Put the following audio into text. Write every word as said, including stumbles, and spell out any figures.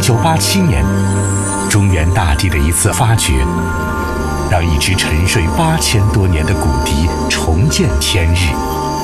九八七年，中原大地的一次发掘，让一支沉睡八千多年的骨笛重见天日。